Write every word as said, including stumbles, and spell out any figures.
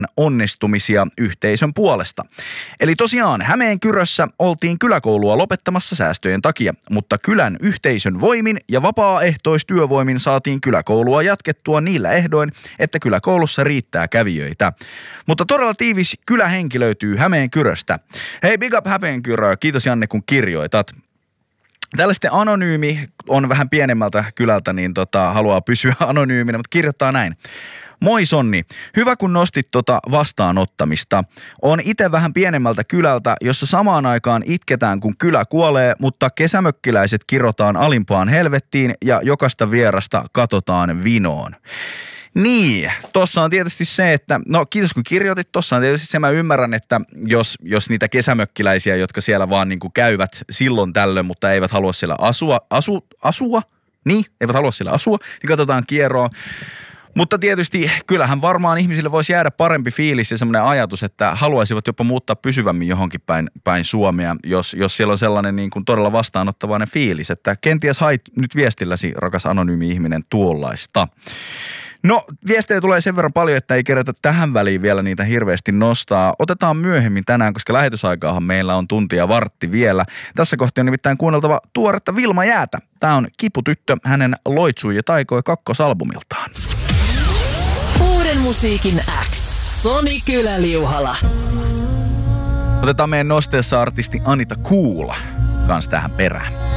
onnistumisia yhteisön puolesta. Eli tosiaan Hämeenkyrössä oltiin kyläkoulua lopettamassa säästöjen takia, mutta kylän yhteisön voimin ja vapaaehtoistyövoimin saatiin kyläkoulua jatkettua niillä ehdoin, että kyläkoulussa riittää kävijöitä. Mutta todella tiivis kylähenki löytyy Hämeenkyröstä. Hei, big up Hämeenkyrö, kiitos Janne kun kirjoitat. Tällaisten anonyymi on vähän pienemmältä kylältä, niin tota, haluaa pysyä anonyyminä, mutta kirjoittaa näin. Moi Sonni, hyvä kun nostit tota vastaanottamista. On itse vähän pienemmältä kylältä, jossa samaan aikaan itketään kun kylä kuolee, mutta kesämökkiläiset kirotaan alimpaan helvettiin ja jokaista vierasta katsotaan vinoon. Niin, tossa on tietysti se, että, no kiitos kun kirjoitit, tossa on tietysti se, mä ymmärrän, että jos, jos niitä kesämökkiläisiä, jotka siellä vaan niin kuin käyvät silloin tällöin, mutta eivät halua siellä asua, asu, asua, niin, eivät halua siellä asua, niin katsotaan kierroa. Mutta tietysti kyllähän varmaan ihmisille voisi jäädä parempi fiilis ja semmoinen ajatus, että haluaisivat jopa muuttaa pysyvämmin johonkin päin, päin Suomea, jos, jos siellä on sellainen niin kuin todella vastaanottavainen fiilis, että kenties hait nyt viestilläsi, rakas anonyymi ihminen, tuollaista. No, viestejä tulee sen verran paljon, että ei kerätä tähän väliin vielä niitä hirveästi nostaa. Otetaan myöhemmin tänään, koska lähetysaikaahan meillä on tuntia vartti vielä. Tässä kohtaa on nimittäin kuunneltava tuoretta Vilma Jäätä. Tämä on Kiputyttö, hänen Loitsui ja taikoi kakkosalbumiltaan. Uuden musiikin X. Soni Kylä-Liuhala. Otetaan meidän nosteessa artisti Anita Kuula kans tähän perään.